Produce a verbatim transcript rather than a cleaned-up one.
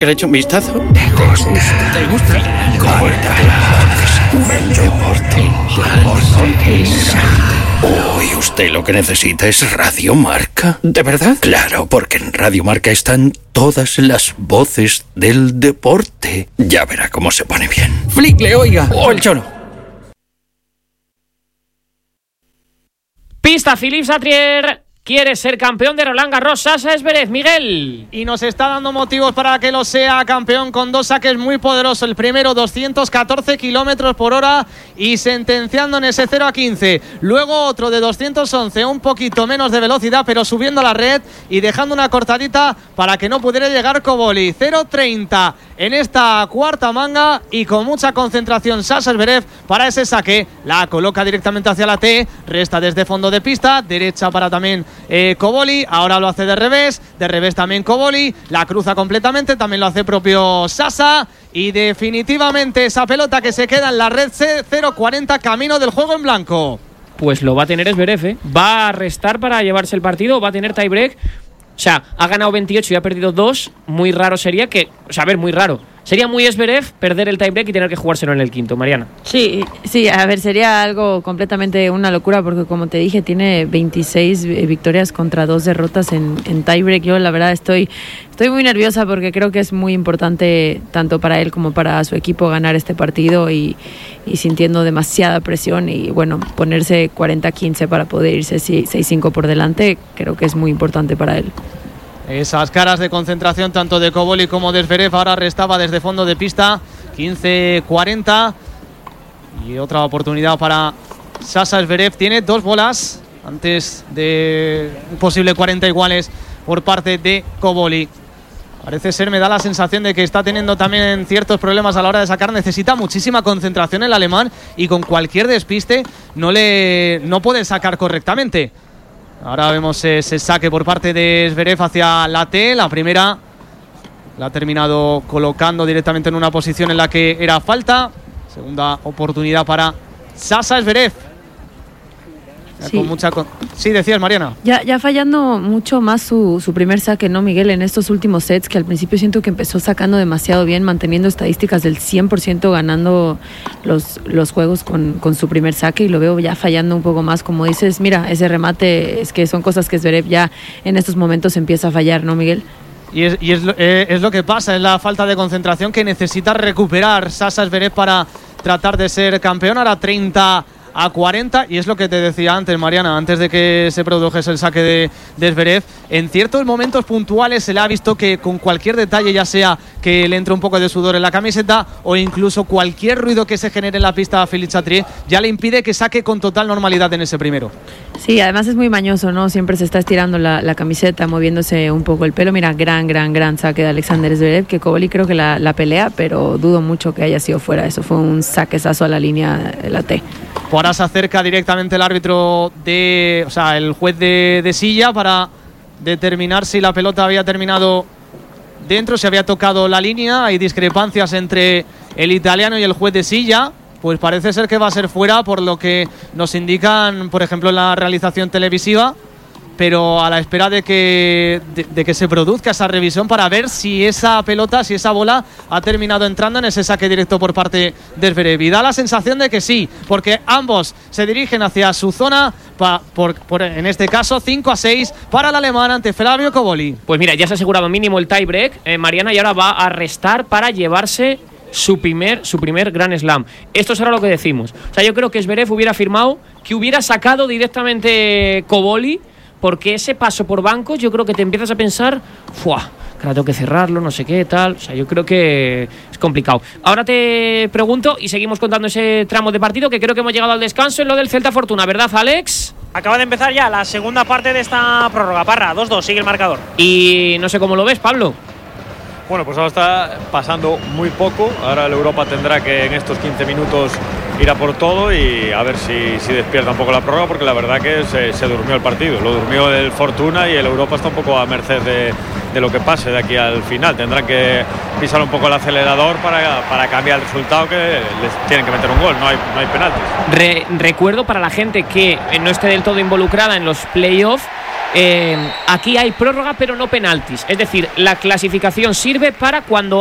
¿Le echo un vistazo? ¿Te gusta? ¿Te gusta? Corta. El deporte. Uy, usted lo que necesita es Radio Marca. ¿De verdad? Claro, porque en Radio Marca están todas las voces del deporte. Ya verá cómo se pone bien. Flick, le oiga. O el Cholo. Pista Philippe Chatrier. Quiere ser campeón de Roland Garros. Sasha Zverev, Miguel. Y nos está dando motivos para que lo sea campeón con dos saques muy poderosos. El primero, doscientos catorce kilómetros por hora y sentenciando en ese cero a quince. Luego otro de doscientos once, un poquito menos de velocidad, pero subiendo a la red y dejando una cortadita para que no pudiera llegar Cobolli. cero treinta en esta cuarta manga y con mucha concentración Sasha Zverev para ese saque. La coloca directamente hacia la T, resta desde fondo de pista, derecha para también Eh, Cobolli, ahora lo hace de revés, de revés también Cobolli, la cruza completamente, también lo hace propio Sasa y definitivamente esa pelota que se queda en la red C, cero cuarenta, camino del juego en blanco. Pues lo va a tener Zverev, ¿eh? Va a restar para llevarse el partido, va a tener tiebreak. O sea, ha ganado veintiocho y ha perdido dos. Muy raro sería que... O sea, a ver, muy raro. Sería muy Zverev perder el tiebreak y tener que jugárselo en el quinto, Mariana. Sí, sí, a ver, sería algo completamente una locura porque como te dije, tiene veintiséis victorias contra dos derrotas en, en tiebreak. Yo la verdad estoy, estoy muy nerviosa porque creo que es muy importante tanto para él como para su equipo ganar este partido y, y sintiendo demasiada presión y bueno, ponerse cuarenta quince para poder irse seis cinco por delante, creo que es muy importante para él. Esas caras de concentración tanto de Cobolli como de Zverev. Ahora restaba desde fondo de pista quince cuarenta y otra oportunidad para Sasha Zverev. Tiene dos bolas antes de un posible cuarenta iguales por parte de Cobolli. Parece ser, me da la sensación de que está teniendo también ciertos problemas a la hora de sacar. Necesita muchísima concentración el alemán y con cualquier despiste no, le, no puede sacar correctamente. Ahora vemos ese saque por parte de Zverev hacia la T. La primera la ha terminado colocando directamente en una posición en la que era falta. Segunda oportunidad para Sasha Zverev. Sí. Con mucha con... sí, decías, Mariana. Ya, ya fallando mucho más su, su primer saque, ¿no, Miguel? En estos últimos sets, que al principio siento que empezó sacando demasiado bien, manteniendo estadísticas del cien por ciento, ganando los, los juegos con, con su primer saque, y lo veo ya fallando un poco más. Como dices, mira, ese remate, es que son cosas que Zverev ya en estos momentos empieza a fallar, ¿no, Miguel? Y, es, y es, lo, eh, es lo que pasa, es la falta de concentración que necesita recuperar Sasha Zverev para tratar de ser campeón. Ahora treinta a cuarenta, y es lo que te decía antes, Mariana, antes de que se produjese el saque de, de Zverev. En ciertos momentos puntuales se le ha visto que con cualquier detalle, ya sea que le entre un poco de sudor en la camiseta o incluso cualquier ruido que se genere en la pista a Philippe Chatrier, ya le impide que saque con total normalidad en ese primero. Sí, además es muy mañoso, ¿no? Siempre se está estirando la, la camiseta, moviéndose un poco el pelo. Mira, gran, gran, gran saque de Alexander Zverev, que Cobolli creo que la, la pelea, pero dudo mucho que haya sido fuera. Eso fue un saquezazo a la línea de la T. Ahora se acerca directamente el árbitro de, o sea, el juez de, de silla para determinar si la pelota había terminado dentro, si había tocado la línea. Hay discrepancias entre el italiano y el juez de silla. Pues parece ser que va a ser fuera, por lo que nos indican, por ejemplo, en la realización televisiva, pero a la espera de que, de, de que se produzca esa revisión para ver si esa pelota, si esa bola ha terminado entrando en ese saque directo por parte de Zverev. Y da la sensación de que sí, porque ambos se dirigen hacia su zona, pa, por, por, en este caso cinco a seis para el alemán ante Flavio Cobolli. Pues mira, ya se ha asegurado mínimo el tiebreak, eh, Mariana, y ahora va a restar para llevarse su primer, su primer Grand Slam. Esto será lo que decimos. O sea, yo creo que Zverev hubiera firmado que hubiera sacado directamente Cobolli, porque ese paso por bancos yo creo que te empiezas a pensar, ¡fua! Que ahora tengo que cerrarlo, no sé qué, tal. O sea, yo creo que es complicado. Ahora te pregunto y seguimos contando ese tramo de partido, que creo que hemos llegado al descanso en lo del Celta Fortuna, ¿verdad, Alex? Acaba de empezar ya la segunda parte de esta prórroga. Parra, dos dos, sigue el marcador. Y no sé cómo lo ves, Pablo. Bueno, pues ahora está pasando muy poco. Ahora el Europa tendrá que en estos quince minutos ir a por todo y a ver si, si despierta un poco la prórroga, porque la verdad que se, se durmió el partido. Lo durmió el Fortuna y el Europa está un poco a merced de, de lo que pase de aquí al final. Tendrán que pisar un poco el acelerador para, para cambiar el resultado, que les tienen que meter un gol, no hay, no hay penaltis. Re, recuerdo para la gente que no esté del todo involucrada en los playoffs eh, aquí hay prórroga pero no penaltis. Es decir, la clasificación sirve para cuando